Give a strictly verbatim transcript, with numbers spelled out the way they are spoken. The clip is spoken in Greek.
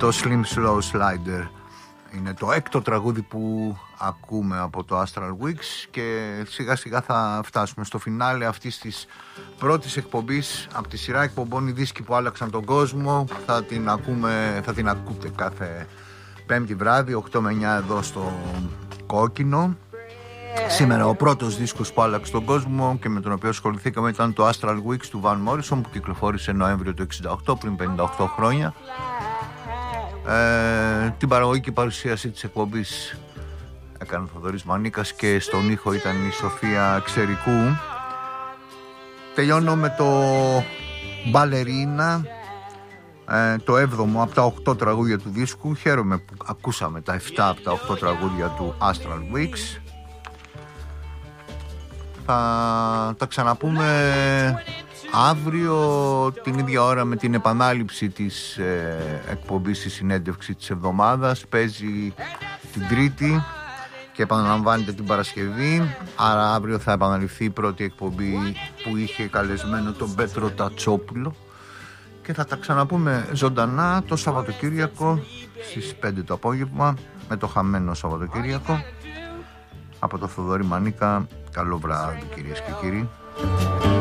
Το Slim Slow Slider είναι το έκτο τραγούδι που ακούμε από το Astral Weeks και σιγά σιγά θα φτάσουμε στο φινάλε αυτής της πρώτης εκπομπής από τη σειρά εκπομπών οι δίσκοι που άλλαξαν τον κόσμο. Θα την ακούμε, θα την ακούτε κάθε πέμπτη βράδυ οκτώ με εννιά εδώ στο Κόκκινο. Σήμερα ο πρώτος δίσκος που άλλαξε τον κόσμο και με τον οποίο ασχοληθήκαμε ήταν το Astral Weeks του Van Morrison που κυκλοφόρησε Νοέμβριο του εξήντα οκτώ, πριν πενήντα οκτώ χρόνια. Ε, την παραγωγή και παρουσίαση της εκπομπής έκανε ο Θοδωρής Μανίκας και στον ήχο ήταν η Σοφία Ξερικού. Τελειώνω με το Ballerina, ε, το έβδομο από τα οκτώ τραγούδια του δίσκου. Χαίρομαι που ακούσαμε τα επτά από τα οκτώ τραγούδια του Astral Weeks. Θα τα ξαναπούμε αύριο την ίδια ώρα με την επανάληψη της ε, εκπομπής στη συνέντευξη της εβδομάδας. Παίζει την Τρίτη και επαναλαμβάνεται την Παρασκευή. Άρα αύριο θα επαναληφθεί η πρώτη εκπομπή που είχε καλεσμένο τον Πέτρο Τατσόπουλο και θα τα ξαναπούμε ζωντανά το Σαββατοκύριακο στις πέντε το απόγευμα με το χαμένο Σαββατοκύριακο. Από το Θοδωρή Μανίκα, καλό βράδυ κυρίες και κύριοι.